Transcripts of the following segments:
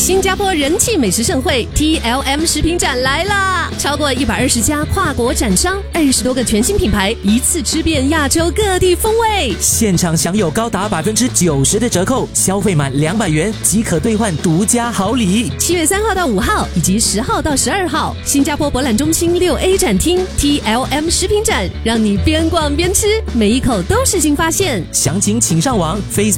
新加坡人气美食盛会 TLM 食品展来啦！超过120家跨国展商，20多个全新品牌，一次吃遍亚洲各地风味。 现场享有高达90%的折扣，消费满200元即可兑换独家好礼。 7月3号到5号以及10号到12号，新加坡博览中心6A 展厅 TLM 食品展，让你边逛边吃，每一口都是新发现。 详情请上网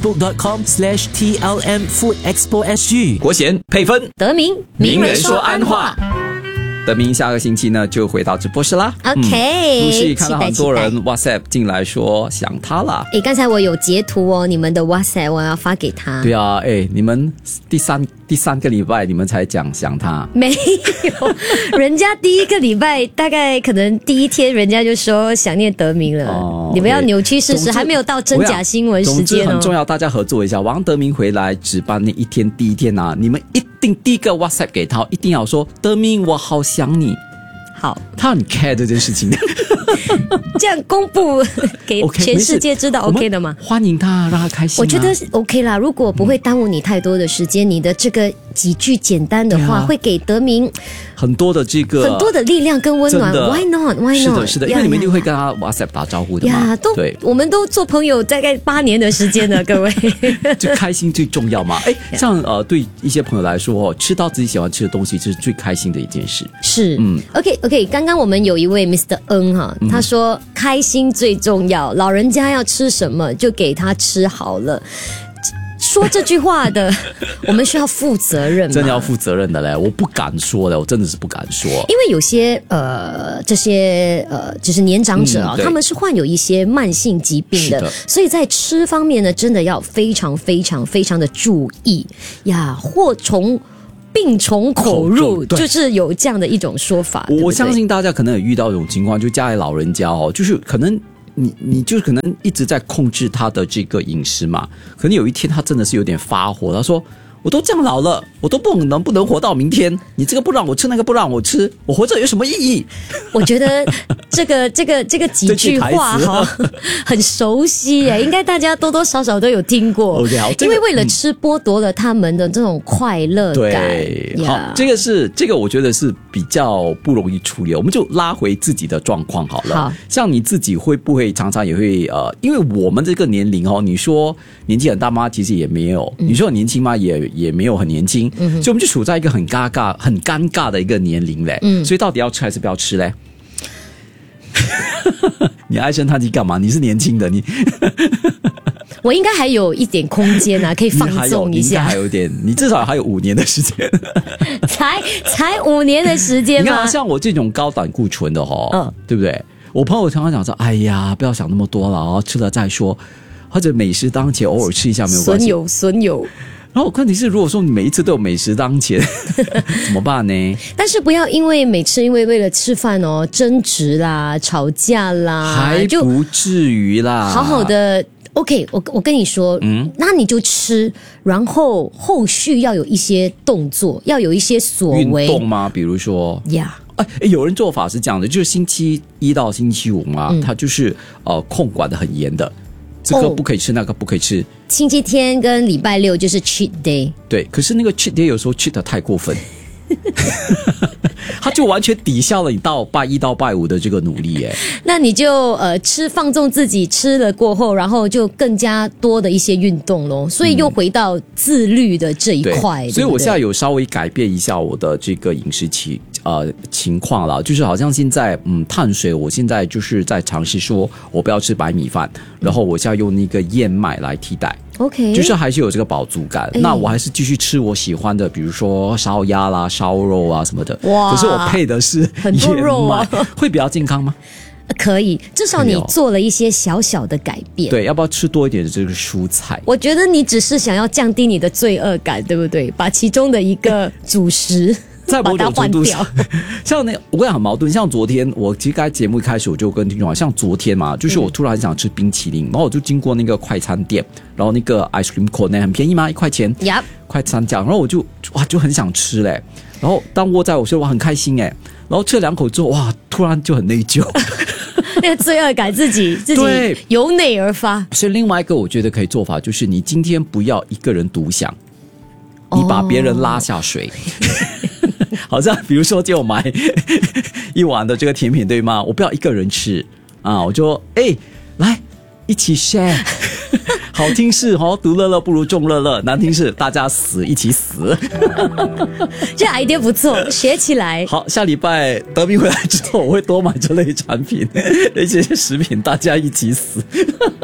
facebook.com/TLM Food Expo SG。 国贤配分， 德明名人说安话。德明下个星期呢就回到直播室啦。 OK， 陆续看到很多人 WhatsApp 进来说想他啦。 刚才我有截图哦，你们的 WhatsApp 我要发给他。 对啊，你们第三个礼拜你们才讲想他， 没有，人家第一个礼拜大概可能第一天人家就说想念德明了。你们要扭曲事实，还没有到真假新闻时间哦。 总之很重要，大家合作一下。王德明回来值班那第一天啊，你们一定第一个 WhatsApp 给他，一定要说德明我好想你。 好， 他很 care 这件事情。 这样公布给全世界知道 OK 的吗？ 欢迎他，让他开心。 我觉得 OK 啦，如果不会耽误你太多的时间，你的这个几句简单的话，会给德明很多的很多的力量跟温暖。Why not？ 是的，因为你们一定会跟他 WhatsApp 打招呼的嘛。 对，我们都做朋友大概8年的时间了，各位。 就开心最重要嘛。像对一些朋友来说，吃到自己喜欢吃的东西，这是最开心的一件事。 是，OK， 刚刚我们有一位 Mr. Ng 哈，他说开心最重要，老人家要吃什么就给他吃好了。说这句话的，我们需要负责任吗？ 真的要负责任的嘞，我不敢说的，我真的是不敢说。 因为有些这些就是年长者啊，他们是患有一些慢性疾病的，所以在吃方面呢，真的要非常非常非常的注意呀，病从口入，就是有这样的一种说法。 我相信大家可能有遇到这种情况，就家里老人家就是可能你就可能一直在控制他的这个饮食嘛，可能有一天他真的是有点发火，他说我都这样老了，我都不能活到明天，你这个不让我吃，那个不让我吃，我活着有什么意义？ 我觉得这个几句话很熟悉耶，应该大家多多少少都有听过。因为为了吃剥夺了他们的这种快乐感。 对，好，这个我觉得是比较不容易处理。我们就拉回自己的状况好了。像你自己会不会常常也会因为我们这个年龄你说年纪很大吗？其实也没有。你说很年轻吗？也没有很年轻。所以我们就处在一个很尴尬的一个年龄嘞。所以到底要吃还是不要吃嘞？你唉声叹气干嘛？你是年轻的， 我应该还有一点空间啊，可以放纵一下。 还有点，你至少还有5年的时间。 才5年的时间吗？ 你看，像我这种高胆固醇的对不对？我朋友常常讲说，哎呀，不要想那么多了，吃了再说，或者美食当前，偶尔吃一下没有关系。 损友。 然后问题是，如果说你每一次都有美食当前，怎么办呢？ 但是不要因为为了吃饭争执啦、吵架啦， 还不至于啦。 好好的 ，OK， 我跟你说，那你就吃，然后后续要有一些动作，要有一些所为。 运动吗？比如说有人做法是这样的，就是星期1到星期5嘛，他就是控管的很严的。这个不可以吃，那个不可以吃。 星期天跟礼拜六就是 cheat day。 对，可是那个 cheat day 有时候 cheat 得太过分，他就完全抵消了你到拜1到拜5的这个努力耶。 那你就放纵自己，吃了过后，然后就更加多的一些运动咯，所以又回到自律的这一块。 所以我现在有稍微改变一下我的这个饮食情况了，就是好像现在碳水，我现在就是在尝试说我不要吃白米饭，然后我现在用那个燕麦来替代。 OK， 就是还是有这个饱足感。那我还是继续吃我喜欢的，比如说烧鸭啦、烧肉啊什么的。哇！可是我配的是很多肉啊， 会比较健康吗？ 可以，至少你做了一些小小的改变。 对，要不要吃多一点的这个蔬菜？ 我觉得你只是想要降低你的罪恶感，对不对？把其中的一个主食在某种程度上，像我跟你很矛盾。像昨天，我其实刚才节目一开始我就跟听众讲，像昨天嘛，就是我突然很想吃冰淇淋，然后我就经过那个快餐店，然后那个 ice cream cone 很便宜嘛，1块钱，快餐价，然后我就很想吃嘞。然后当握在我手里，很开心哎。然后吃了2口之后，突然就很内疚。 那个罪恶感自己由内而发。 所以另外一个我觉得可以做法就是，你今天不要一个人独享。 你把别人拉下水。好像比如说今天我买一碗的这个甜品对吗？我不要一个人吃啊，我就来一起 share。好听是独乐乐不如众乐乐，难听是大家死一起死。 这 idea 不错，学起来。 好，下礼拜得名回来之后，我会多买这类产品，一些食品，大家一起死。